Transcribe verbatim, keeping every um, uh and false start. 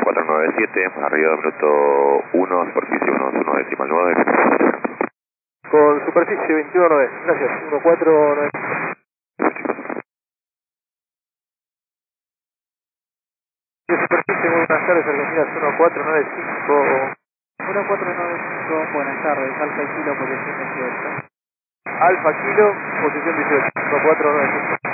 cuatro nueve siete, arriba minuto uno, superficie uno uno decimal nueve. Con superficie veintiuno nueve, gracias, uno cuatro nueve. Superficie, muy buenas tardes, Argentinas uno cuatro nueve cinco. uno cuatro nueve cinco, buenas tardes, Alfa Kilo, posición dieciocho. Alfa Kilo, posición dieciocho, uno cuatro nueve cinco.